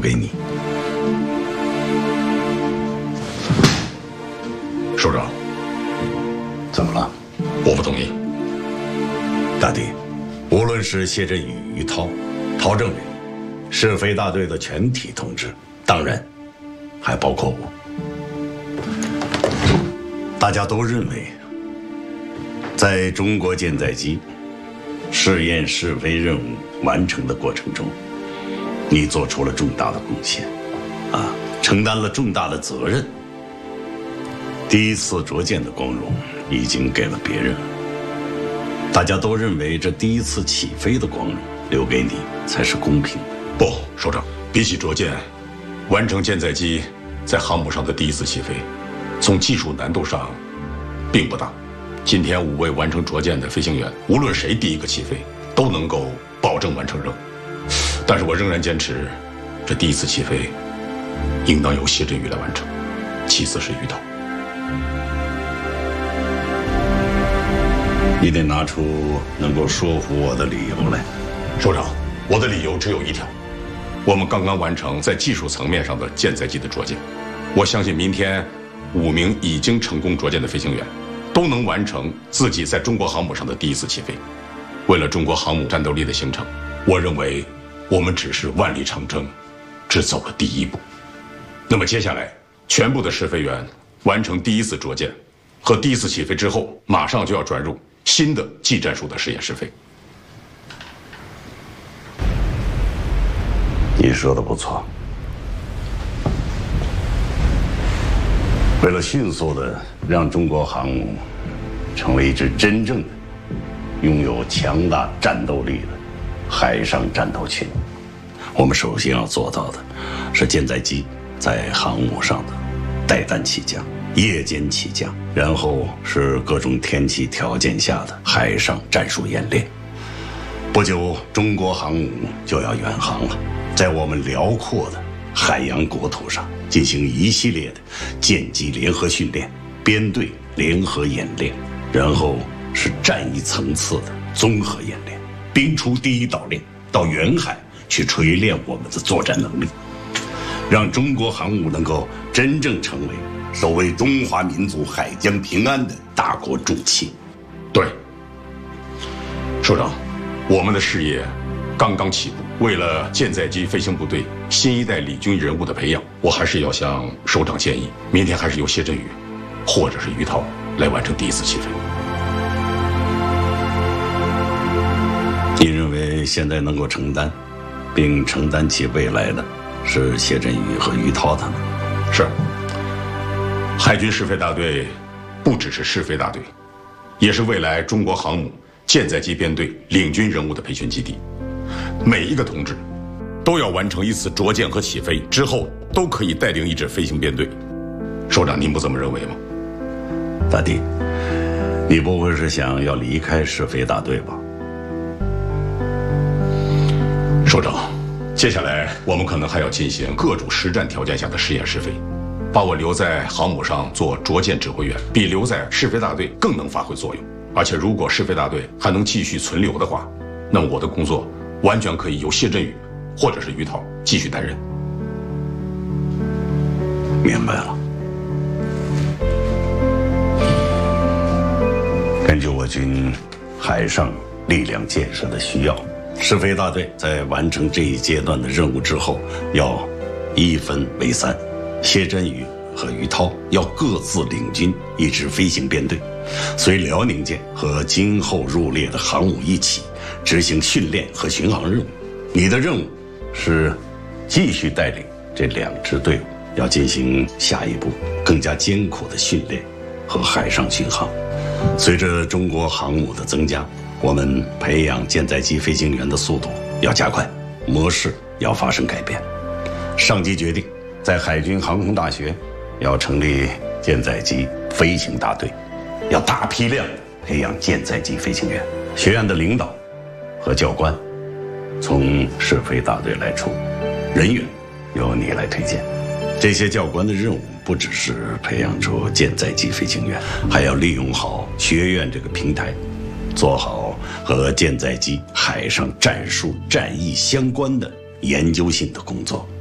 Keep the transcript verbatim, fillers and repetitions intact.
给你。 首长， 怎么了？ 我不同意。 大弟，无论是谢振宇、于涛、陶政委，是非大队的全体同志，当然还包括我，大家都认为，在中国舰载机试验试飞任务完成的过程中，你做出了重大的贡献，啊，承担了重大的责任。第一次着舰的光荣已经给了别人了，大家都认为这第一次起飞的光荣留给你才是公平的。 不，首长，比起着舰，完成舰载机在航母上的第一次起飞，从技术难度上并不大。今天五位完成着舰的飞行员，无论谁第一个起飞，都能够保证完成任务。但是我仍然坚持，这第一次起飞应当由谢振宇来完成，其次是于涛。 你得拿出能够说服我的理由来。 首长，我的理由只有一条：我们刚刚完成在技术层面上的舰载机的着舰，我相信明天五名已经成功着舰的飞行员都能完成自己在中国航母上的第一次起飞。为了中国航母战斗力的形成，我认为我们只是万里长征只走了第一步。那么接下来，全部的试飞员完成第一次着舰和第一次起飞之后，马上就要转入新的技战术的试验试飞。 你说的不错。为了迅速的让中国航母成为一支真正的拥有强大战斗力的海上战斗群，我们首先要做到的是舰载机在航母上的带弹起降、夜间起降，然后是各种天气条件下的海上战术演练。不久，中国航母就要远航了，在我们辽阔的海洋国土上进行一系列的舰机联合训练、编队联合演练，然后是战役层次的综合演练，兵出第一岛链，到远海去锤炼我们的作战能力，让中国航母能够真正成为守卫中华民族海疆平安的大国重器。 对，首长，我们的事业刚刚起步，为了舰载机飞行部队新一代理军人物的培养，我还是要向首长建议，明天还是由谢振宇或者是于涛来完成第一次起飞。 你认为现在能够承担并承担起未来的是谢振宇和于涛他们？ 是。海军试飞大队不只是试飞大队，也是未来中国航母舰载机编队领军人物的培训基地。每一个同志都要完成一次着舰和起飞之后，都可以带领一支飞行编队。首长，您不这么认为吗？ 大弟，你不会是想要离开试飞大队吧？ 首长，接下来我们可能还要进行各种实战条件下的试验试飞。把我留在航母上做着舰指挥员，比留在试飞大队更能发挥作用。而且，如果试飞大队还能继续存留的话，那么我的工作完全可以由谢振宇或者是于涛继续担任。 明白了。根据我军海上力量建设的需要，试飞大队在完成这一阶段的任务之后，要一分为三。谢振宇和于涛要各自领军一支飞行编队，随辽宁舰和今后入列的航母一起执行训练和巡航任务。你的任务是继续带领这两支队伍，要进行下一步更加艰苦的训练和海上巡航。随着中国航母的增加，我们培养舰载机飞行员的速度要加快，模式要发生改变。上级决定在海军航空大学要成立舰载机飞行大队，要大批量培养舰载机飞行员。学院的领导和教官从试飞大队来出，人员由你来推荐。这些教官的任务不只是培养出舰载机飞行员，还要利用好学院这个平台，做好和舰载机海上战术战役相关的研究性的工作。